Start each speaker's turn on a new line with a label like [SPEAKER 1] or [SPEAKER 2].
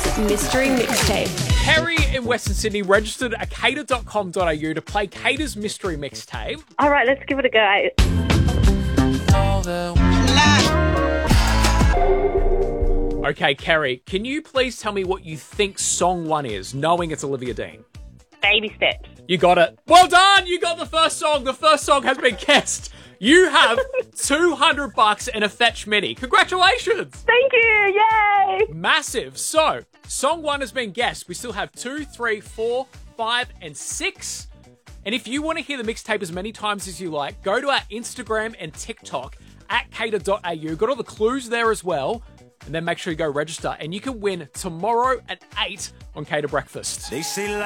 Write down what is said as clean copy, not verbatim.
[SPEAKER 1] mystery mixtape.
[SPEAKER 2] Kerry in Western Sydney registered at cater.com.au to play Cater's mystery mixtape.
[SPEAKER 3] All right, let's give it a go.
[SPEAKER 2] Okay, Kerry, can you please tell me what you think song 1 is, knowing it's Olivia Dean?
[SPEAKER 3] Baby steps.
[SPEAKER 2] You got it. Well done! You got the first song. The first song has been guessed. You have $200 and a Fetch Mini. Congratulations!
[SPEAKER 3] Thank you, yay!
[SPEAKER 2] Massive. So, song 1 has been guessed. We still have 2, 3, 4, 5, and 6. And if you want to hear the mixtape as many times as you like, go to our Instagram and TikTok at cater.au. Got all the clues there as well. And then make sure you go register. And you can win tomorrow at 8 on Cater Breakfast.